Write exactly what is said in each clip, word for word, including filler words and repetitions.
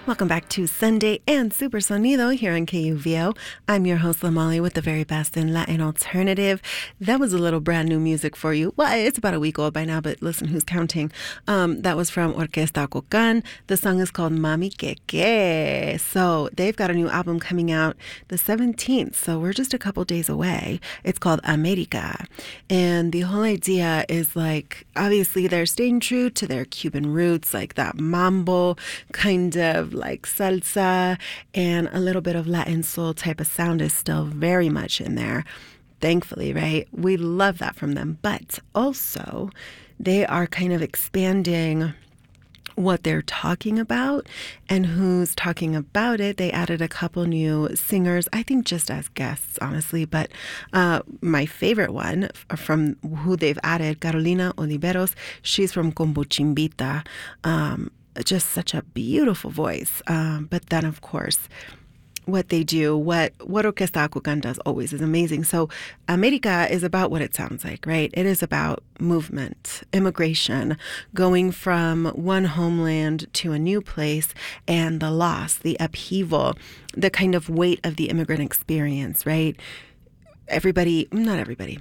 Welcome back to Sunday and Super Sonido here on K U V O. I'm your host, Lamali, with the very best in Latin alternative. That was a little brand new music for you. Well, it's about a week old by now, but listen, who's counting? Um, that was from Orquesta Cocan. The song is called Mami Que Que. So they've got a new album coming out the seventeenth, so we're just a couple days away. It's called America. And the whole idea is like, obviously they're staying true to their Cuban roots, like that mambo kind of like salsa, and a little bit of Latin soul type of sound is still very much in there. Thankfully, right? We love that from them. But also, they are kind of expanding what they're talking about and who's talking about it. They added a couple new singers, I think just as guests, honestly. But uh, my favorite one from who they've added, Carolina Oliveros, she's from Combochimbita. Um, just such a beautiful voice. Um, but then, of course, what they do, what what Orquesta Cocan does always is amazing. So America is about what it sounds like, right? It is about movement, immigration, going from one homeland to a new place, and the loss, the upheaval, the kind of weight of the immigrant experience, right? Everybody, not everybody.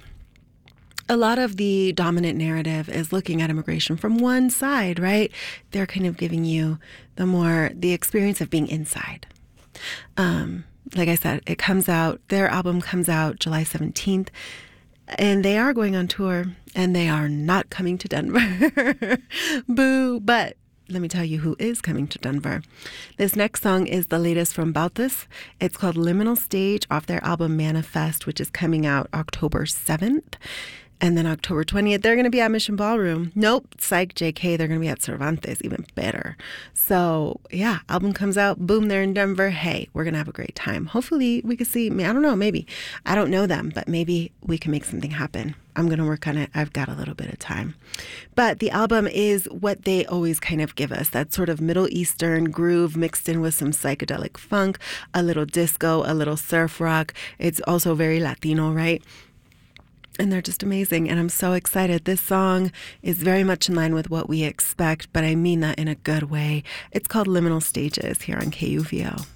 A lot of the dominant narrative is looking at immigration from one side, right? They're kind of giving you the more, the experience of being inside. Um, like I said, it comes out, their album comes out July seventeenth, and they are going on tour, and they are not coming to Denver. Boo! But let me tell you who is coming to Denver. This next song is the latest from Bautas. It's called Liminal Stage off their album Manifest, which is coming out October seventh. And then October twentieth, they're going to be at Mission Ballroom. Nope, psych, J K, they're going to be at Cervantes, even better. So, yeah, album comes out, boom, they're in Denver. Hey, we're going to have a great time. Hopefully, we could see, I don't know, maybe. I don't know them, but maybe we can make something happen. I'm going to work on it. I've got a little bit of time. But the album is what they always kind of give us, that sort of Middle Eastern groove mixed in with some psychedelic funk, a little disco, a little surf rock. It's also very Latino, right? And they're just amazing, and I'm so excited. This song is very much in line with what we expect, but I mean that in a good way. It's called Liminal Stages here on K U V O.